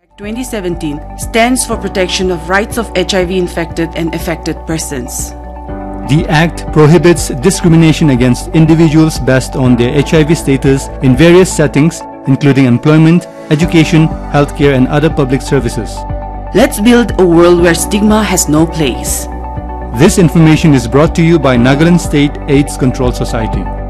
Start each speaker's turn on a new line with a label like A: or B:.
A: 2017 stands for Protection of Rights of HIV-infected and affected persons.
B: The Act prohibits discrimination against individuals based on their HIV status in various settings, including employment, education, healthcare, and other public services.
A: Let's build a world where stigma has no place.
B: This information is brought to you by Nagaland State AIDS Control Society.